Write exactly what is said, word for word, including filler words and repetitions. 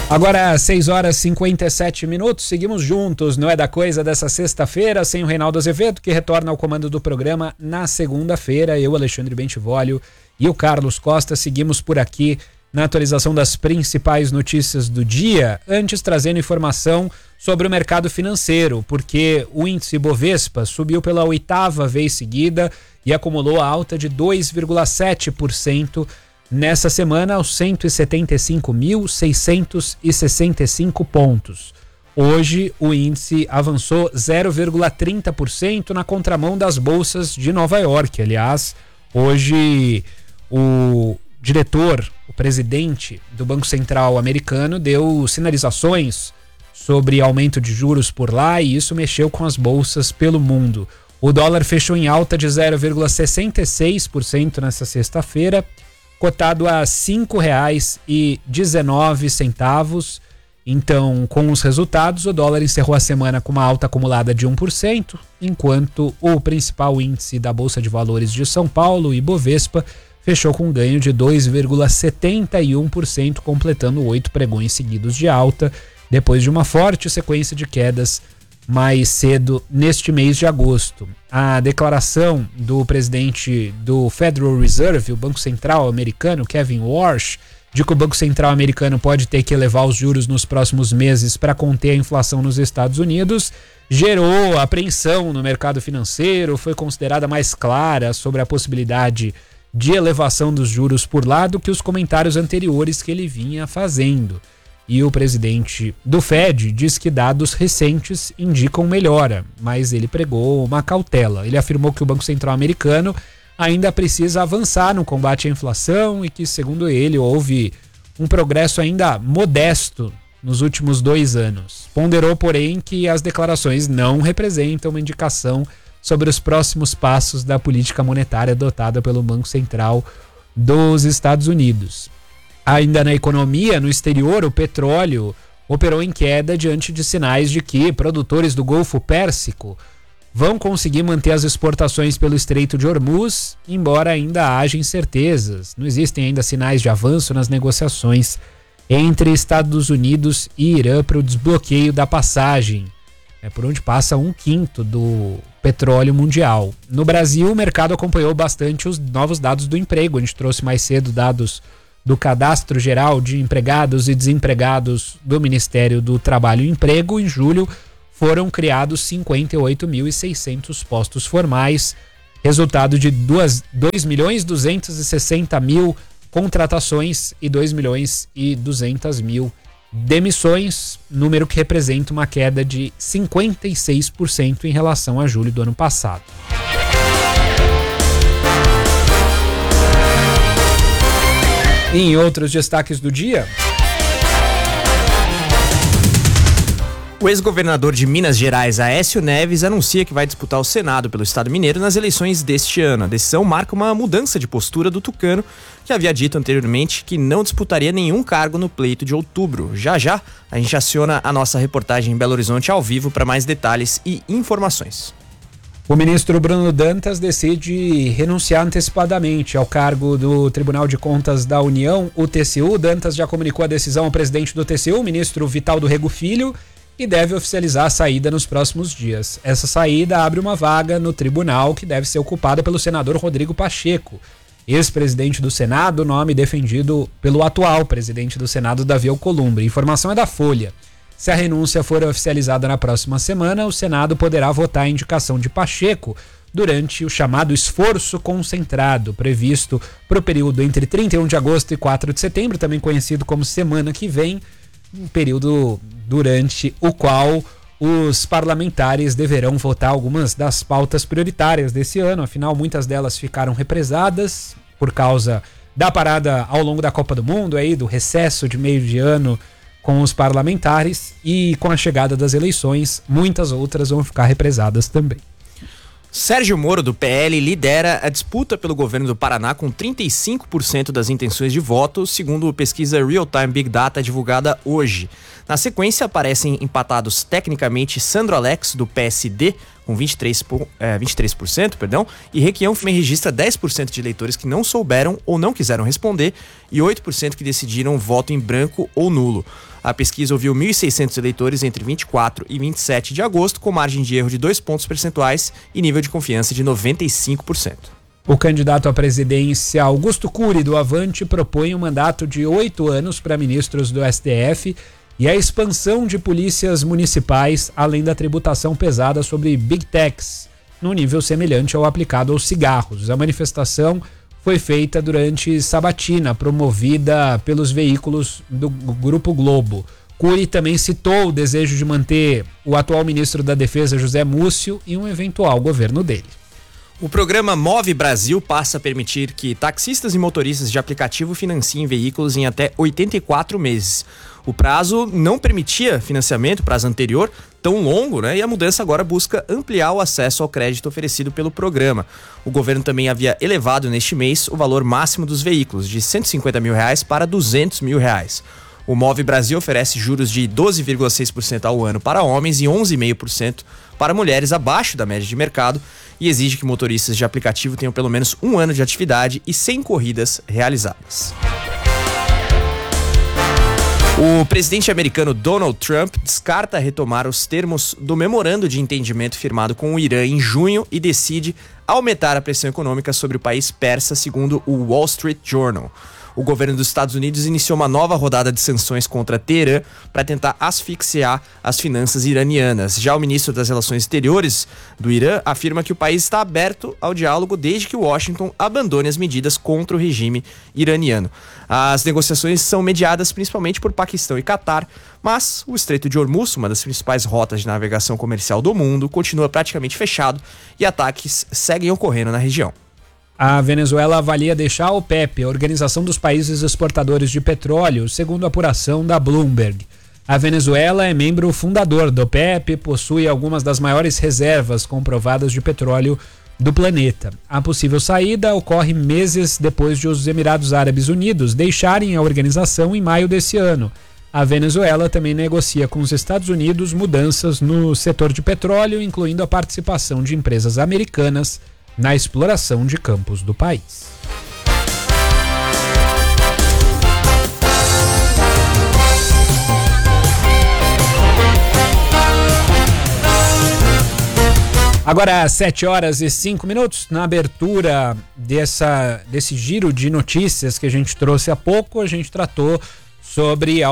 Agora, seis horas e cinquenta e sete minutos, seguimos juntos, não é da coisa dessa sexta-feira, sem o Reinaldo Azevedo, que retorna ao comando do programa na segunda-feira. Eu, Alexandre Bentivolio e o Carlos Costa seguimos por aqui na atualização das principais notícias do dia, antes trazendo informação sobre o mercado financeiro, porque o índice Bovespa subiu pela oitava vez seguida e acumulou a alta de dois vírgula sete por cento nessa semana aos cento e setenta e cinco mil, seiscentos e sessenta e cinco pontos. Hoje o índice avançou zero vírgula trinta por cento na contramão das bolsas de Nova York. Aliás, hoje o diretor, o presidente do Banco Central americano deu sinalizações sobre aumento de juros por lá e isso mexeu com as bolsas pelo mundo. O dólar fechou em alta de zero vírgula sessenta e seis por cento nessa sexta-feira, cotado a cinco reais e dezenove centavos. Então, com os resultados, o dólar encerrou a semana com uma alta acumulada de um por cento, enquanto o principal índice da Bolsa de Valores de São Paulo, Ibovespa, fechou com um ganho de dois vírgula setenta e um por cento, completando oito pregões seguidos de alta, depois de uma forte sequência de quedas mais cedo neste mês de agosto. A declaração do presidente do Federal Reserve, o Banco Central americano, Kevin Warsh, de que o Banco Central americano pode ter que elevar os juros nos próximos meses para conter a inflação nos Estados Unidos, gerou apreensão no mercado financeiro, foi considerada mais clara sobre a possibilidade de elevação dos juros por lá do que os comentários anteriores que ele vinha fazendo. E o presidente do Fed diz que dados recentes indicam melhora, mas ele pregou uma cautela. Ele afirmou que o Banco Central americano ainda precisa avançar no combate à inflação e que, segundo ele, houve um progresso ainda modesto nos últimos dois anos. Ponderou, porém, que as declarações não representam uma indicação sobre os próximos passos da política monetária adotada pelo Banco Central dos Estados Unidos. Ainda na economia, no exterior, o petróleo operou em queda diante de sinais de que produtores do Golfo Pérsico vão conseguir manter as exportações pelo Estreito de Hormuz, embora ainda haja incertezas. Não existem ainda sinais de avanço nas negociações entre Estados Unidos e Irã para o desbloqueio da passagem, é por onde passa um quinto do petróleo mundial. No Brasil, o mercado acompanhou bastante os novos dados do emprego. A gente trouxe mais cedo dados do Cadastro Geral de Empregados e Desempregados do Ministério do Trabalho e Emprego. Em julho, foram criados cinquenta e oito mil e seiscentos postos formais, resultado de dois milhões duzentos e sessenta mil contratações e dois milhões e duzentos mil demissões, número que representa uma queda de cinquenta e seis por cento em relação a julho do ano passado. Em outros destaques do dia, o ex-governador de Minas Gerais, Aécio Neves, anuncia que vai disputar o Senado pelo Estado Mineiro nas eleições deste ano. A decisão marca uma mudança de postura do tucano, que havia dito anteriormente que não disputaria nenhum cargo no pleito de outubro. Já já, a gente aciona a nossa reportagem em Belo Horizonte ao vivo para mais detalhes e informações. O ministro Bruno Dantas decide renunciar antecipadamente ao cargo do Tribunal de Contas da União, o T C U. Dantas já comunicou a decisão ao presidente do T C U, o ministro Vital do Rego Filho, e deve oficializar a saída nos próximos dias. Essa saída abre uma vaga no tribunal que deve ser ocupada pelo senador Rodrigo Pacheco, ex-presidente do Senado, nome defendido pelo atual presidente do Senado, Davi Alcolumbre. A informação é da Folha. Se a renúncia for oficializada na próxima semana, o Senado poderá votar a indicação de Pacheco durante o chamado esforço concentrado, previsto para o período entre trinta e um de agosto e quatro de setembro, também conhecido como semana que vem, um período durante o qual os parlamentares deverão votar algumas das pautas prioritárias desse ano. Afinal, muitas delas ficaram represadas por causa da parada ao longo da Copa do Mundo, aí, do recesso de meio de ano com os parlamentares, e com a chegada das eleições, muitas outras vão ficar represadas também. Sérgio Moro, do P L, lidera a disputa pelo governo do Paraná com trinta e cinco por cento das intenções de voto, segundo a pesquisa Real Time Big Data divulgada hoje. Na sequência, aparecem empatados tecnicamente Sandro Alex, do P S D, com vinte e três por cento, perdão, e Requião também registra dez por cento de eleitores que não souberam ou não quiseram responder e oito por cento que decidiram voto em branco ou nulo. A pesquisa ouviu mil e seiscentos eleitores entre vinte e quatro e vinte e sete de agosto, com margem de erro de dois pontos percentuais e nível de confiança de noventa e cinco por cento. O candidato à presidência Augusto Cury, do Avante, propõe um mandato de oito anos para ministros do S T F e a expansão de polícias municipais, além da tributação pesada sobre Big Techs, num nível semelhante ao aplicado aos cigarros. A manifestação foi feita durante sabatina, promovida pelos veículos do Grupo Globo. Cury também citou o desejo de manter o atual ministro da Defesa, José Múcio, em um eventual governo dele. O programa Move Brasil passa a permitir que taxistas e motoristas de aplicativo financiem veículos em até oitenta e quatro meses. O prazo não permitia financiamento, prazo anterior, tão longo, né? E a mudança agora busca ampliar o acesso ao crédito oferecido pelo programa. O governo também havia elevado neste mês o valor máximo dos veículos, de cento e cinquenta mil reais para duzentos mil reais. O Move Brasil oferece juros de doze vírgula seis por cento ao ano para homens e onze vírgula cinco por cento para mulheres, abaixo da média de mercado, e exige que motoristas de aplicativo tenham pelo menos um ano de atividade e cem corridas realizadas. O presidente americano Donald Trump descarta retomar os termos do memorando de entendimento firmado com o Irã em junho e decide aumentar a pressão econômica sobre o país persa, segundo o Wall Street Journal. O governo dos Estados Unidos iniciou uma nova rodada de sanções contra Teherã para tentar asfixiar as finanças iranianas. Já o ministro das Relações Exteriores do Irã afirma que o país está aberto ao diálogo desde que Washington abandone as medidas contra o regime iraniano. As negociações são mediadas principalmente por Paquistão e Catar, mas o Estreito de Hormuz, uma das principais rotas de navegação comercial do mundo, continua praticamente fechado e ataques seguem ocorrendo na região. A Venezuela avalia deixar a OPEP, a Organização dos Países Exportadores de Petróleo, segundo a apuração da Bloomberg. A Venezuela é membro fundador da OPEP e possui algumas das maiores reservas comprovadas de petróleo do planeta. A possível saída ocorre meses depois de os Emirados Árabes Unidos deixarem a organização em maio desse ano. A Venezuela também negocia com os Estados Unidos mudanças no setor de petróleo, incluindo a participação de empresas americanas na exploração de campos do país. Agora, sete horas e cinco minutos, na abertura dessa, desse giro de notícias que a gente trouxe há pouco, a gente tratou sobre